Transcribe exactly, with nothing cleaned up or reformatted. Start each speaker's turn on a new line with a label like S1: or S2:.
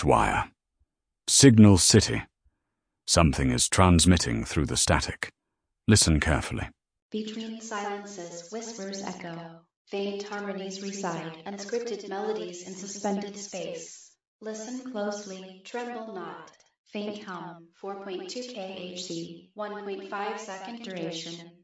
S1: wire. Signal City. Something is transmitting through the static. Listen carefully.
S2: Between silences, whispers echo. Faint harmonies reside, unscripted melodies in suspended space. Listen closely, tremble not. Faint hum, four point two K H Z, one point five second duration.